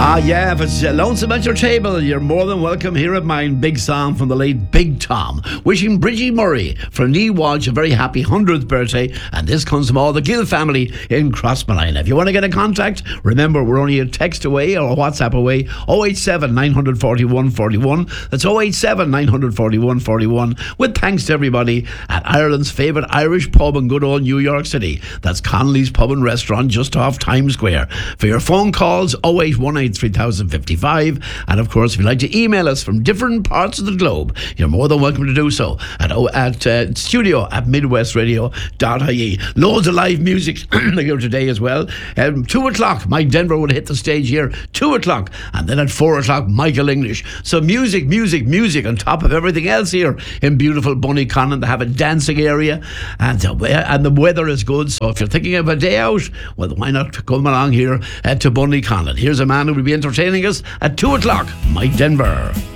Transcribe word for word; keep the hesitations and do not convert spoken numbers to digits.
Ah, yeah, if it's uh, lonesome at your table, you're more than welcome here at mine. Big song from the late Big Tom. Wishing Bridgie Murray from Neil Walsh a very happy hundredth birthday. And this comes from all the Gill family in Crossmolina. If you want to get in contact, remember we're only a text away or a WhatsApp away. oh eight seven, nine four one, four one. That's oh eight seven, nine four one, four one. With thanks to everybody at Ireland's favourite Irish pub in good old New York City. That's Connolly's Pub and Restaurant just off Times Square. For your phone calls, oh eight one eight, three thousand fifty-five. And of course, if you'd like to email us from different parts of the globe, you're more than welcome to do so at, oh, at uh, studio at midwest radio dot I E. Loads of live music here today as well. Um, two o'clock, Mike Denver will hit the stage here. Two o'clock. And then at four o'clock, Michael English. So music, music, music on top of everything else here in beautiful Bunnyconnon. They have a dancing area and, uh, and the weather is good. So if you're thinking of a day out, well, why not come along here uh, to Bunnyconnon? Here's a man who will be entertaining us at two o'clock, Mike Denver.